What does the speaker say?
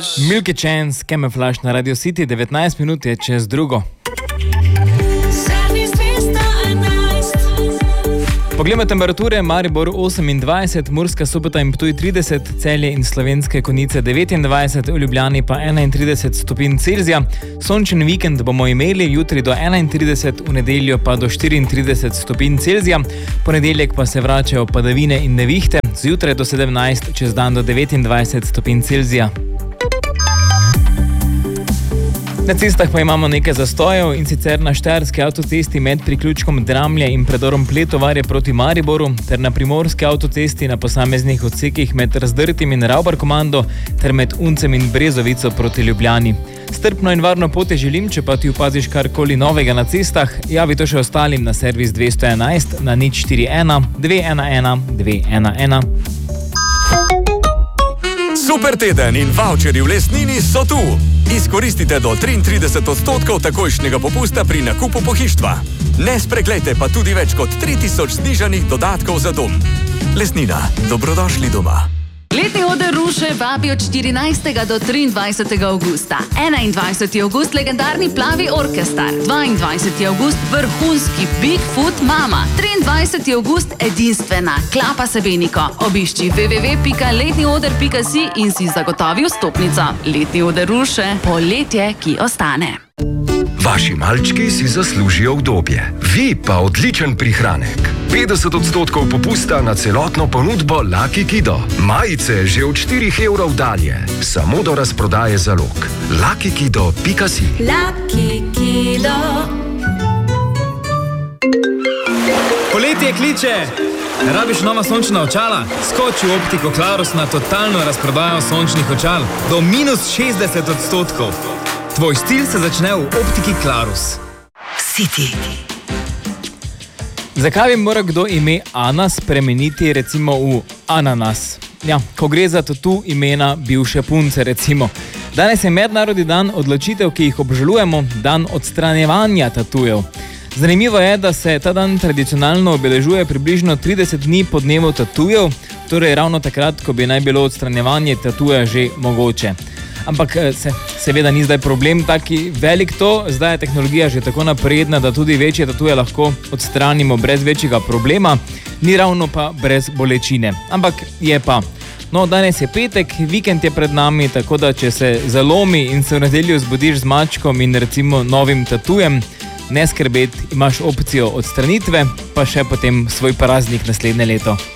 Milky Chance, Camouflage na Radio City, 19 minut je čez drugo. Poglejmo temperature, Maribor 28, Murska Sobota in Ptuj 30, Celje in Slovenske Konjice 29, v Ljubljani pa 31 stopinj Celzija. Sončen vikend bomo imeli, jutri do 31, v nedeljo pa do 34 stopinj Celzija. Ponedeljek pa se vračajo padavine in nevihte, zjutraj do 17, čez dan do 29 stopinj Celzija. Na cestah pa imamo nekaj zastojev, in sicer na štajerski avtocesti med priključkom Dramlje in predorom Pletovarje proti Mariboru ter na primorski avtocesti na posameznih odsekih med Razdrtim in Ravbar-Komando ter med Uncem in Brezovico proti Ljubljani. Strpno in varno pot te želim, če pa ti opaziš karkoli novega na cestah, javi to še ostalim na servis 211 na 041 211 211. Super teden in voucherji v Lesnini so tu. Izkoristite do 33% takojšnjega popusta pri nakupu pohištva. Ne spreglejte pa tudi več kot 3000 znižanih dodatkov za dom. Lesnina, dobrodošli doma. Letni oder Ruše vabi od 14. do 23. augusta. 21. august legendarni Plavi orkestar. 22. august vrhunski Bigfoot Mama. 23. august edinstvena Klapa Sebeniko. Obišči www.letnioder.si in si zagotovi vstopnico. Letni oder Ruše, poletje, ki ostane. Vaši malčki si zaslužijo udobje, vi pa odličen prihranek. 50% popusta na celotno ponudbo Lucky Kido. Majice že od 4 evrov dalje, samo do razprodaje zalog. luckykido.si. Lucky Kido. Poletje kliče! Rabiš nova sončna očala? Skoči v Optiko Clarus na totalno razprodajo sončnih očal do -60%. Tvoj stil se začne v Optiki Clarus. City. Zakaj bi moral kdo ime Ana spremeniti recimo v Ananas? Ja, ko gre za tatu imena bivše punce recimo. Danes je mednarodni dan odločitev, ki jih obžalujemo, dan odstranjevanja tatujev. Zanimivo je, da se ta dan tradicionalno obeležuje približno 30 dni po dnevu tatujev, torej ravno takrat, ko bi naj bilo odstranjevanje tatuja že mogoče. Ampak seveda ni zdaj problem taki velik to, zdaj je tehnologija že tako napredna, da tudi večje tatuje lahko odstranimo brez večjega problema, ni ravno pa brez bolečine. Ampak je pa. No, danes je petek, vikend je pred nami, tako da če se zalomi in se v nedeljo zbudiš z mačkom in recimo novim tatujem, ne skrbeti, imaš opcijo odstranitve, pa še potem svoj praznik naslednje leto.